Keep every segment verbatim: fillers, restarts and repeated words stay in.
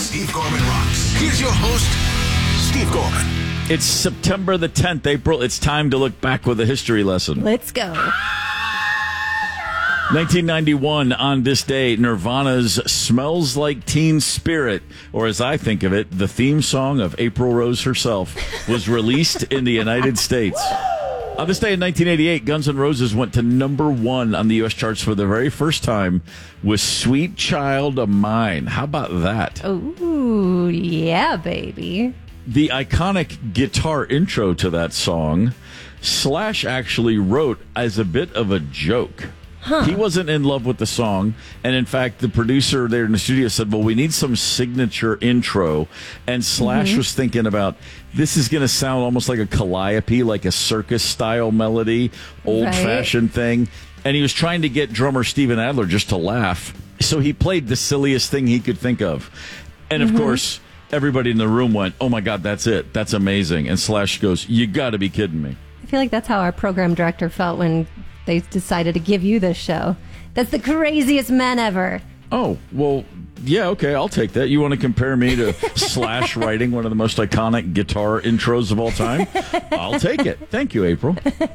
Steve Gorman Rocks. Here's your host, Steve Gorman. It's September the tenth, April. It's time to look back with a history lesson. Let's go. nineteen ninety-one, on this day, Nirvana's Smells Like Teen Spirit, or as I think of it, the theme song of April Rose herself, was released in the United States. On this day in nineteen eighty-eight, Guns N' Roses went to number one on the U S charts for the very first time with Sweet Child of Mine. How about that? Ooh, yeah, baby. The iconic guitar intro to that song, Slash actually wrote as a bit of a joke. Huh. He wasn't in love with the song, and in fact, the producer there in the studio said, well, we need some signature intro, and Slash mm-hmm. was thinking about, this is going to sound almost like a calliope, like a circus-style melody, old-fashioned right. thing, and he was trying to get drummer Steven Adler just to laugh, so he played the silliest thing he could think of. And, of mm-hmm. course, everybody in the room went, oh, my God, that's it, that's amazing, and Slash goes, you got to be kidding me. I feel like that's how our program director felt when they decided to give you this show. That's the craziest man ever. Oh, well, yeah, okay, I'll take that. You want to compare me to Slash writing one of the most iconic guitar intros of all time? I'll take it. Thank you, April.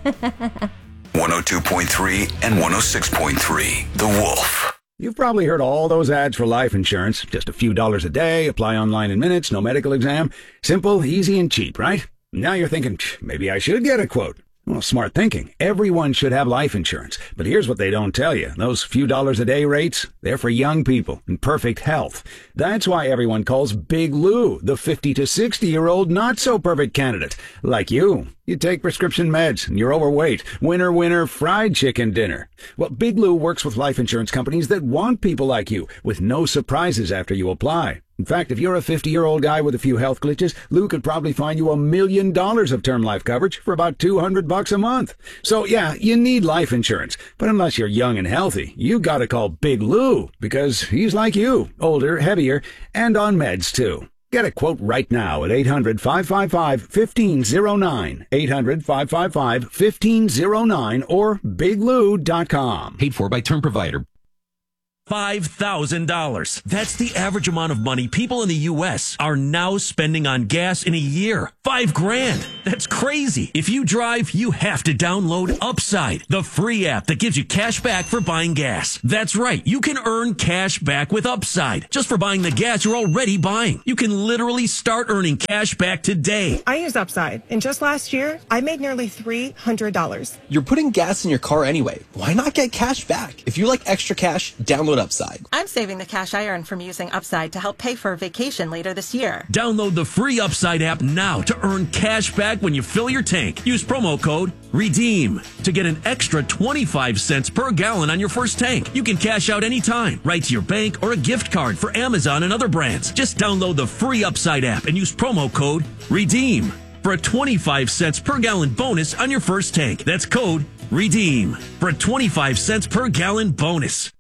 one oh two point three and one oh six point three, The Wolf. You've probably heard all those ads for life insurance. Just a few dollars a day, apply online in minutes, no medical exam. Simple, easy, and cheap, right? Now you're thinking, maybe I should get a quote. Well, smart thinking. Everyone should have life insurance. But here's what they don't tell you. Those few dollars a day rates, they're for young people in perfect health. That's why everyone calls Big Lou the fifty to sixty-year-old not-so-perfect candidate. Like you. You take prescription meds, and you're overweight. Winner, winner, fried chicken dinner. Well, Big Lou works with life insurance companies that want people like you, with no surprises after you apply. In fact, if you're a fifty-year-old guy with a few health glitches, Lou could probably find you a million dollars of term life coverage for about two hundred bucks a month. So yeah, you need life insurance. But unless you're young and healthy, you gotta call Big Lou, because he's like you, older, heavier, and on meds too. Get a quote right now at eight hundred, five five five, one five zero nine, eight hundred, five five five, one five zero nine, or big lou dot com. Paid for by Term Provider. five thousand dollars. That's the average amount of money people in the U S are now spending on gas in a year. Five grand. That's crazy. If you drive, you have to download Upside, the free app that gives you cash back for buying gas. That's right. You can earn cash back with Upside just for buying the gas you're already buying. You can literally start earning cash back today. I use Upside, and just last year, I made nearly three hundred dollars. You're putting gas in your car anyway. Why not get cash back? If you like extra cash, download Upside. I'm saving the cash I earn from using Upside to help pay for a vacation later this year. Download the free Upside app now to earn cash back when you fill your tank. Use promo code REDEEM to get an extra twenty-five cents per gallon on your first tank. You can cash out anytime, right to your bank or a gift card for Amazon and other brands. Just download the free Upside app and use promo code REDEEM for a twenty-five cents per gallon bonus on your first tank. That's code REDEEM for a twenty-five cents per gallon bonus.